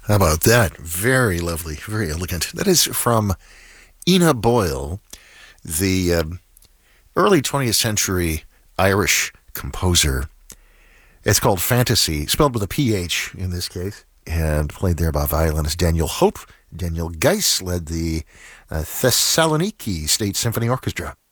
How about that? Very lovely, very elegant. That is from Ina Boyle, the early 20th century Irish composer. It's called Fantasy, spelled with a PH in this case, and played there by violinist Daniel Hope. Daniel Geiss led the Thessaloniki State Symphony Orchestra.